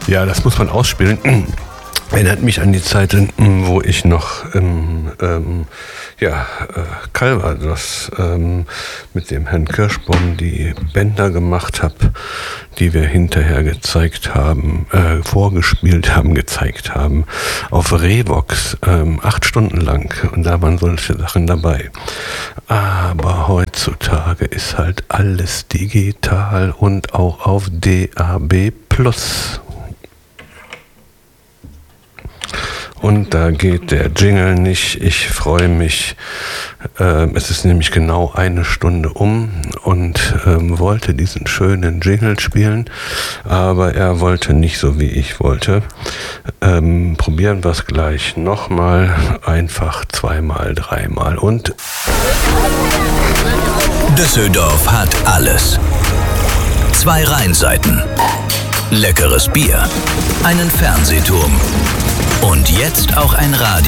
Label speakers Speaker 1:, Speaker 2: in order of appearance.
Speaker 1: Ja, das muss man ausspielen. Erinnert mich an die Zeiten, wo ich noch Calvados mit dem Herrn Kirschbaum die Bänder gemacht habe, die wir hinterher gezeigt haben, vorgespielt haben, gezeigt haben, auf Revox 8 Stunden lang. Und da waren solche Sachen dabei. Aber heutzutage ist halt alles digital und auch auf DAB+. Und da geht der Jingle nicht. Ich freue mich. Es ist nämlich genau 1 Stunde um und wollte diesen schönen Jingle spielen, aber er wollte nicht so, wie ich wollte. Probieren wir es gleich nochmal. Einfach 2-mal, 3-mal und...
Speaker 2: Düsseldorf hat alles. 2 Rheinseiten, leckeres Bier, einen Fernsehturm und jetzt auch ein Radio.